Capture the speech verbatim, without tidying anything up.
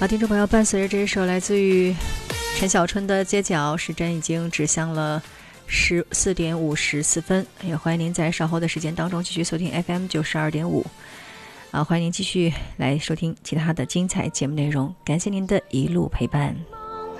好，听众朋友，伴随着这一首来自于陈小春的《街角》，时针已经指向了十四点五十四分，也欢迎您在稍后的时间当中继续锁定 F M 九十二点五。啊，欢迎您继续来收听其他的精彩节目内容，感谢您的一路陪伴。